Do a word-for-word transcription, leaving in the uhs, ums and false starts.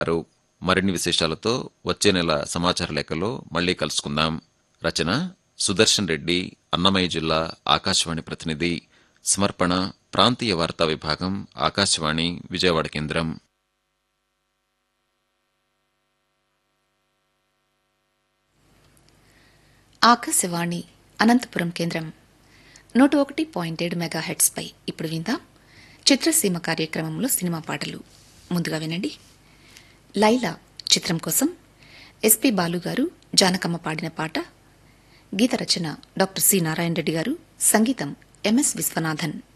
మరిన్ని విశేషాలతో వచ్చే నెల సమాచార లేఖలో మళ్లీ కలుసుకుందాం. రచన సుదర్శన్ రెడ్డి, అన్నమయ్య జిల్లా ఆకాశవాణి ప్రతినిధి. సమర్పణ ప్రాంతీయ వార్తా విభాగం, ఆకాశవాణి విజయవాడ కేంద్రం. ఆకాశవాణి అనంతపురం కేంద్రం నూట ఒకటి పాయింట్ ఏడు మెగాహెట్స్ పై ఇప్పుడు విందాం చిత్రసీమ కార్యక్రమంలో సినిమా పాటలు. ముందుగా వినండి. లైలా చిత్రం కోసం ఎస్పి బాలు గారు, జానకమ్మ పాడిన పాట. గీత రచన డాక్టర్ సి నారాయణ రెడ్డి గారు, సంగీతం ఎంఎస్ విశ్వనాథన్.